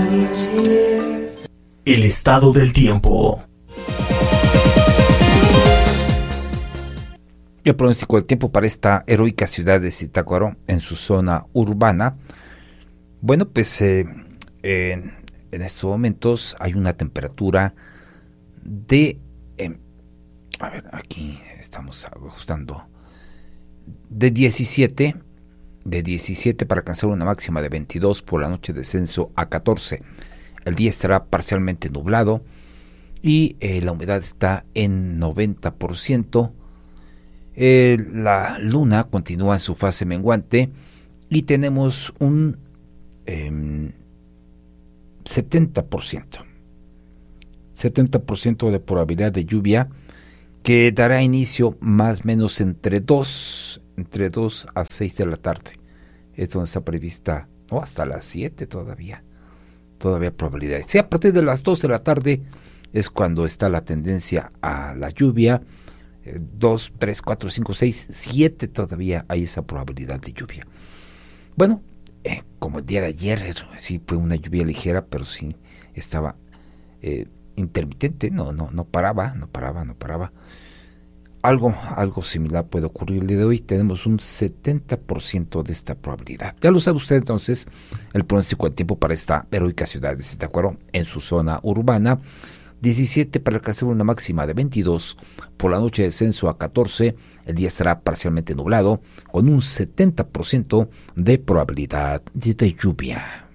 El estado del tiempo. El pronóstico del tiempo para esta heroica ciudad de Zitácuaro en su zona urbana. Bueno, pues en estos momentos hay una temperatura de... a ver, aquí estamos ajustando. De 17 para alcanzar una máxima de 22, por la noche descenso a 14. El día estará parcialmente nublado y la humedad está en 90%. La luna continúa en su fase menguante y tenemos un 70% de probabilidad de lluvia que dará inicio más o menos entre 2 a 6 de la tarde. Es donde está prevista, hasta las 7 todavía probabilidades. Sí, a partir de las 2 de la tarde es cuando está la tendencia a la lluvia. 2, 3, 4, 5, 6, 7 todavía hay esa probabilidad de lluvia. Bueno, como el día de ayer, sí fue una lluvia ligera, pero sí estaba intermitente, no paraba. Algo similar puede ocurrir el día de hoy. Tenemos un 70% de esta probabilidad. Ya lo sabe usted entonces, el pronóstico del tiempo para esta heroica ciudad de Zitácuaro en su zona urbana. 17 para alcanzar una máxima de 22, por la noche descenso a 14, el día estará parcialmente nublado con un 70% de probabilidad de lluvia.